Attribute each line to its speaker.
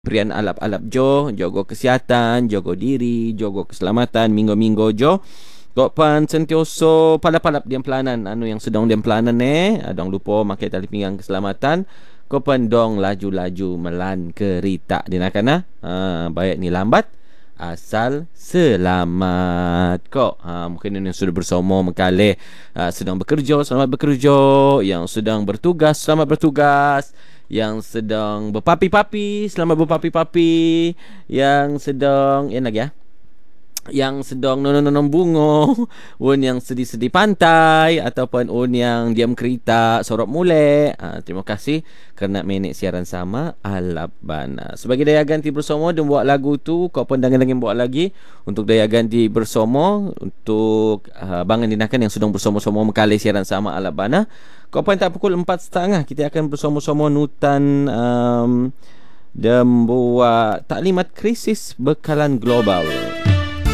Speaker 1: Prian alap-alap jo, jogo kesihatan, jogo diri, jogo keselamatan, minggu-minggu jo. Kok pan sentioso palap-palap diam pelanan anu yang sedang diam pelanan adong lupa makai tali pinggang keselamatan. Kok pan dong laju-laju melan kereta dinakana. Baik ni lambat asal selamat kok. Mungkin yang sudah bersama mengkalih sedang bekerja, selamat bekerja. Yang sedang bertugas, selamat bertugas. Yang sedang berpapi-papi, selamat berpapi-papi. Yang sedang lagi yang sedang nonom bunga, un yang sedih-sedih pantai, ataupun un yang diam kereta sorok mulai. Terima kasih kerana menek siaran sama Alap Bana. Sebagai daya ganti bersama dan buat lagu tu, kau pun dangan-dangan buat lagi untuk daya ganti bersama untuk Bangan Dinakan yang sedang bersama-sama mengkalih siaran sama Alap Bana. Kau pun tak pukul 4.30 kita akan bersama-sama nutan dan buat taklimat krisis bekalan global.